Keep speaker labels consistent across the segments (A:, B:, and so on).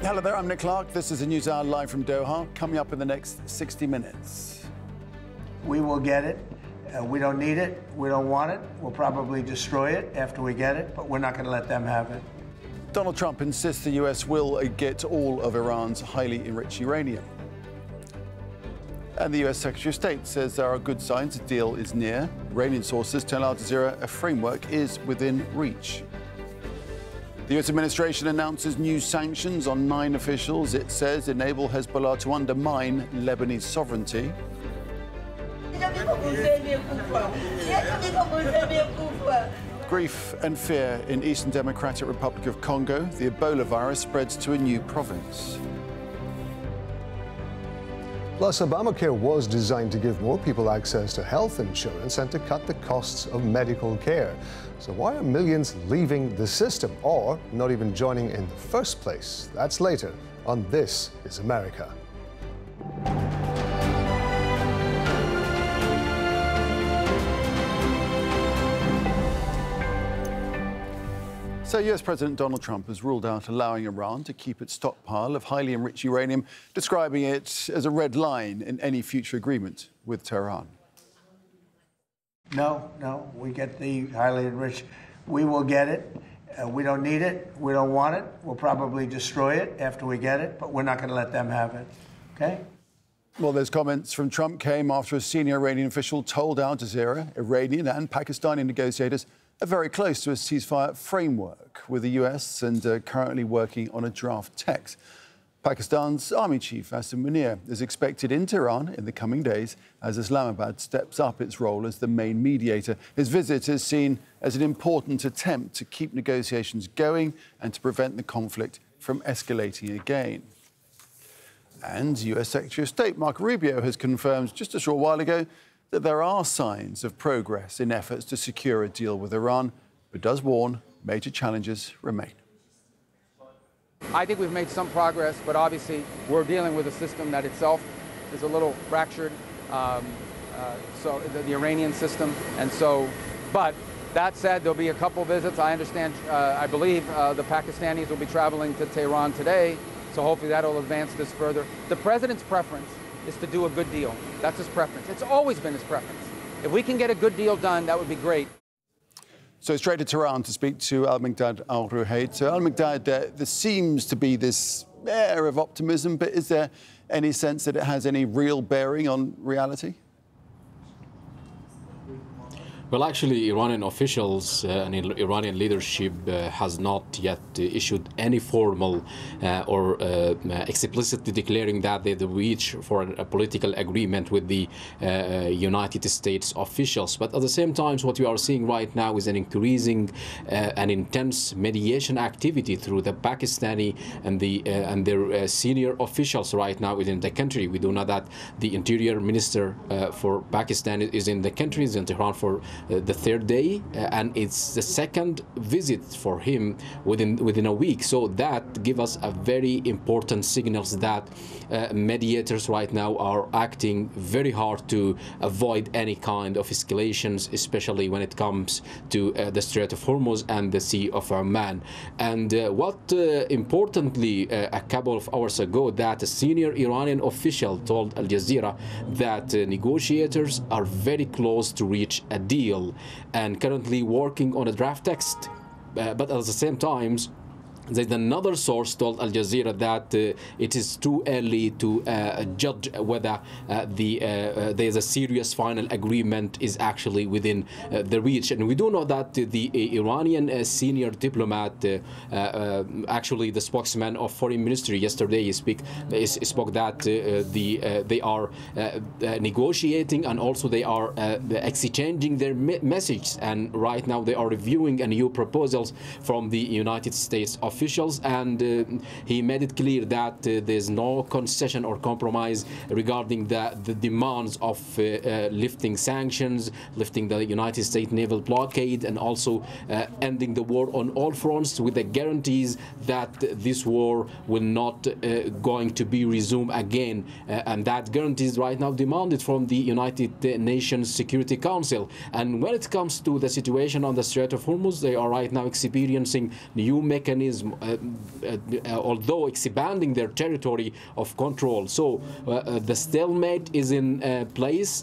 A: Hello there, I'm Nick Clark. This is the News Hour live from Doha. Coming up in the next 60 minutes.
B: We will get it. We don't need it. We don't want it. We'll probably destroy it after we get it, but we're not going to let them have it.
A: Donald Trump insists the US will get all of Iran's highly enriched uranium. And the US Secretary of State says there are good signs a deal is near. Iranian sources tell Al Jazeera a framework is within reach. The US administration announces new sanctions on 9 officials it says enable Hezbollah to undermine Lebanese sovereignty. Grief and fear in Eastern Democratic Republic of Congo. The Ebola virus spreads to a new province.
C: Plus, Obamacare was designed to give more people access to health insurance and to cut the costs of medical care. So why are millions leaving the system or not even joining in the first place? That's later on This is America.
A: So US President Donald Trump has ruled out allowing Iran to keep its stockpile of highly enriched uranium, describing it as a red line in any future agreement with Tehran.
B: No, we get the highly enriched. We will get it. We don't need it. We don't want it. We'll probably destroy it after we get it, but we're not going to let them have it. Okay?
A: Well, those comments from Trump came after a senior Iranian official told Al Jazeera Iranian and Pakistani negotiators are very close to a ceasefire framework with the US and currently working on a draft text. Pakistan's Army Chief Asim Munir is expected in Tehran in the coming days as Islamabad steps up its role as the main mediator. His visit is seen as an important attempt to keep negotiations going and to prevent the conflict from escalating again. And US Secretary of State Marco Rubio has confirmed just a short while ago that there are signs of progress in efforts to secure a deal with Iran, but does warn major challenges remain.
D: I think we've made some progress, but obviously we're dealing with a system that itself is a little fractured, so the Iranian system. And so, but that said, there'll be a couple visits. I understand, I believe the Pakistanis will be traveling to Tehran today, so hopefully that'll advance this further. The president's preference is to do a good deal. That's his preference. It's always been his preference. If we can get a good deal done, that would be great.
A: So straight to Tehran to speak to Al-Mikdad Al-Ruhayd. So Al-Mikdad, there seems to be this air of optimism, but is there any sense that it has any real bearing on reality?
E: Well, actually, Iranian officials and Iranian leadership has not yet issued any formal or explicitly declaring that they reach for a political agreement with the United States officials. But at the same time, what we are seeing right now is an increasing and intense mediation activity through the Pakistani and their senior officials right now within the country. We do know that the Interior Minister for Pakistan is in the country, is in Tehran for the third day, and it's the second visit for him within a week. So that gives us a very important signals that mediators right now are acting very hard to avoid any kind of escalations, especially when it comes to the Strait of Hormuz and the Sea of Oman. And importantly, a couple of hours ago, that a senior Iranian official told Al Jazeera that negotiators are very close to reach a deal and currently working on a draft text. But at the same time, there's another source told Al Jazeera that it is too early to judge whether there's a serious final agreement is actually within the reach. And we do know that the Iranian senior diplomat, actually the spokesman of Foreign Ministry yesterday, spoke that they are negotiating and also they are exchanging their messages. And right now they are reviewing a new proposals from the United States officials, and he made it clear that there's no concession or compromise regarding the demands of lifting sanctions, lifting the United States naval blockade, and also ending the war on all fronts with the guarantees that this war will not going to be resumed again, and that guarantees right now demanded from the United Nations Security Council. And when it comes to the situation on the Strait of Hormuz, they are right now experiencing new mechanisms although expanding their territory of control. So the stalemate is in place,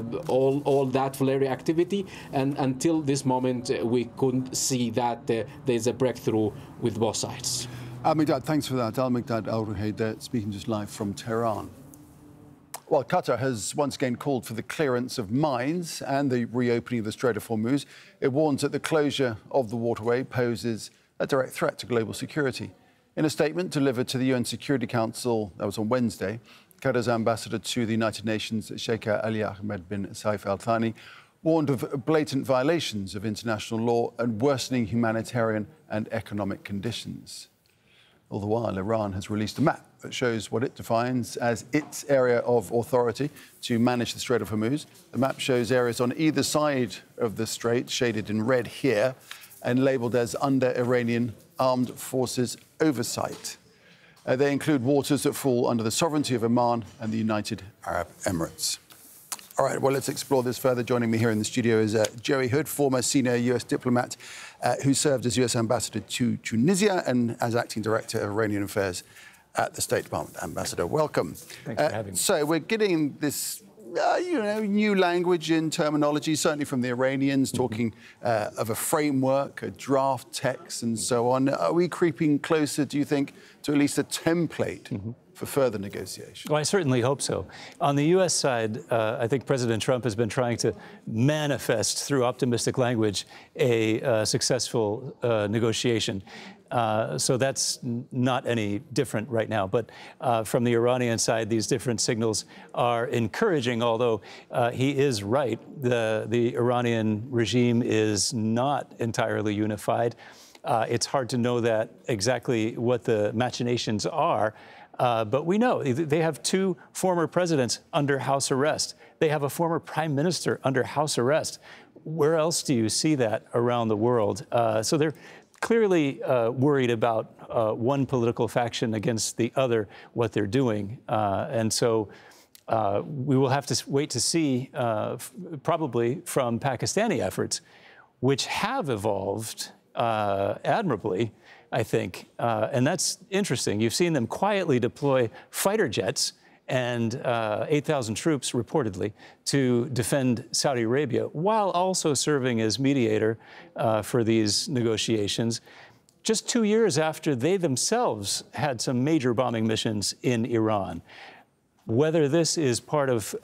E: all that flare activity, and until this moment we couldn't see that there's a breakthrough with both sides.
A: Al-Mikdad, thanks for that. Al-Mikdad Al-Ruhayd speaking just live from Tehran. Well, Qatar has once again called for the clearance of mines and the reopening of the Strait of Hormuz. It warns that the closure of the waterway poses a direct threat to global security. In a statement delivered to the UN Security Council, that was on Wednesday, Qatar's ambassador to the United Nations, Sheikh Ali Ahmed bin Saif Al Thani, warned of blatant violations of international law and worsening humanitarian and economic conditions. All the while, Iran has released a map that shows what it defines as its area of authority to manage the Strait of Hormuz. The map shows areas on either side of the strait, shaded in red here, and labelled as under Iranian armed forces oversight. They include waters that fall under the sovereignty of Oman and the United Arab Emirates. All right, well, let's explore this further. Joining me here in the studio is Jerry Hood, former senior US diplomat who served as US ambassador to Tunisia and as acting director of Iranian affairs at the State Department. Ambassador, welcome.
F: Thanks for having me.
A: So we're getting this, new language and terminology, certainly from the Iranians, talking of a framework, a draft text and so on. Are we creeping closer, do you think, to at least a template for further negotiation?
F: Well, I certainly hope so. On the U.S. side, I think President Trump has been trying to manifest through optimistic language a successful negotiation. So that's not any different right now. But from the Iranian side, these different signals are encouraging, although he is right. The Iranian regime is not entirely unified. It's hard to know that exactly what the machinations are. But we know they have two former presidents under house arrest. They have a former prime minister under house arrest. Where else do you see that around the world? So they're clearly worried about one political faction against the other, what they're doing. And so we will have to wait to see, probably from Pakistani efforts, which have evolved admirably, I think. And that's interesting. You've seen them quietly deploy fighter jets and 8,000 troops, reportedly, to defend Saudi Arabia, while also serving as mediator for these negotiations, just 2 years after they themselves had some major bombing missions in Iran. Whether this is part of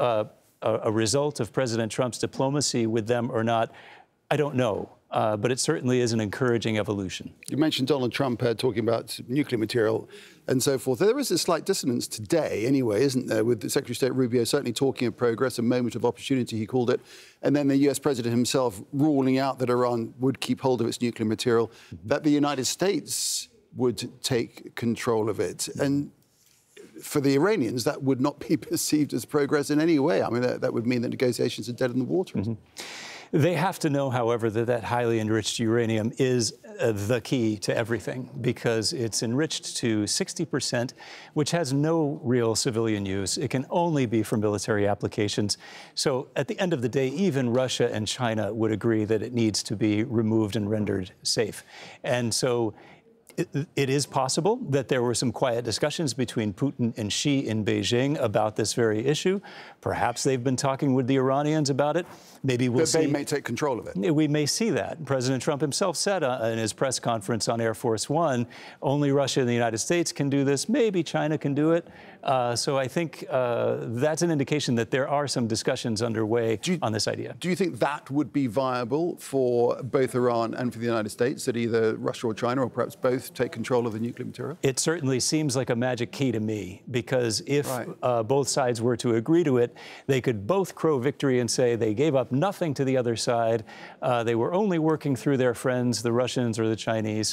F: a result of President Trump's diplomacy with them or not, I don't know. But it certainly is an encouraging evolution.
A: You mentioned Donald Trump talking about nuclear material and so forth. There is a slight dissonance today anyway, isn't there, with the Secretary of State Rubio certainly talking of progress, a moment of opportunity, he called it, and then the US President himself ruling out that Iran would keep hold of its nuclear material, that the United States would take control of it. And for the Iranians, that would not be perceived as progress in any way. I mean, that would mean that negotiations are dead in the water.
F: They have to know, however, that highly enriched uranium is the key to everything, because it's enriched to 60%, which has no real civilian use. It can only be for military applications. So at the end of the day, even Russia and China would agree that it needs to be removed and rendered safe. And so it is possible that there were some quiet discussions between Putin and Xi in Beijing about this very issue. Perhaps they've been talking with the Iranians about it. Maybe we'll see.
A: They may take control of it.
F: We may see that. President Trump himself said in his press conference on Air Force One, only Russia and the United States can do this. Maybe China can do it. So I think that's an indication that there are some discussions underway on this idea.
A: Do you think that would be viable for both Iran and for the United States, that either Russia or China, or perhaps both, take control of the nuclear material?
F: It certainly seems like a magic key to me, because if both sides were to agree to it, they could both crow victory and say they gave up nothing to the other side. They were only working through their friends, the Russians or the Chinese,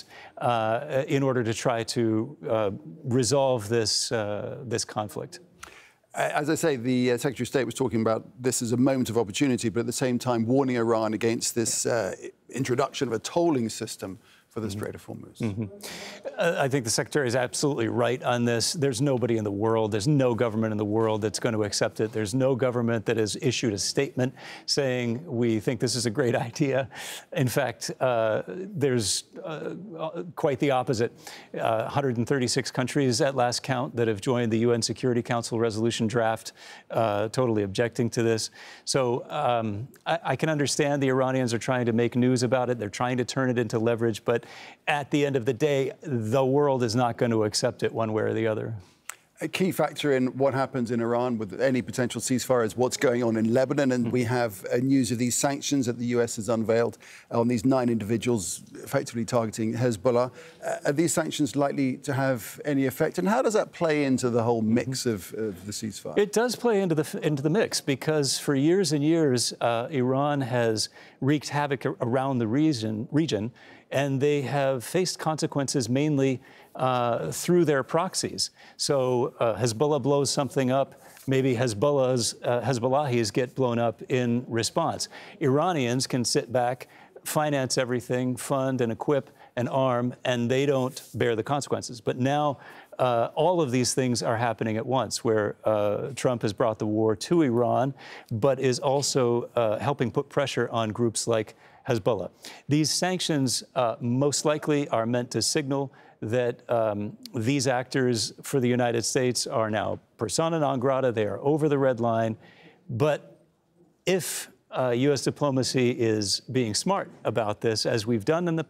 F: in order to try to resolve this conflict.
A: As I say, the Secretary of State was talking about this as a moment of opportunity, but at the same time warning Iran against this introduction of a tolling system for the Strait of Hormuz.
F: I think the Secretary is absolutely right on this. There's nobody in the world, there's no government in the world that's going to accept it. There's no government that has issued a statement saying we think this is a great idea. In fact, there's quite the opposite. 136 countries at last count that have joined the UN Security Council resolution draft, totally objecting to this. So I can understand the Iranians are trying to make news about it. They're trying to turn it into leverage. But at the end of the day, the world is not going to accept it one way or the other.
A: A key factor in what happens in Iran with any potential ceasefire is what's going on in Lebanon. And we have news of these sanctions that the US has unveiled on these 9 individuals effectively targeting Hezbollah. Are these sanctions likely to have any effect? And how does that play into the whole mix of the ceasefire?
F: It does play into the mix because for years and years, Iran has wreaked havoc around the region, and they have faced consequences mainly through their proxies. So Hezbollah blows something up, maybe Hezbollahis get blown up in response. Iranians can sit back, finance everything, fund and equip and arm, and they don't bear the consequences. But now all of these things are happening at once, where Trump has brought the war to Iran, but is also helping put pressure on groups like Hezbollah. These sanctions most likely are meant to signal that these actors for the United States are now persona non grata, they are over the red line. But if U.S. diplomacy is being smart about this, as we've done in the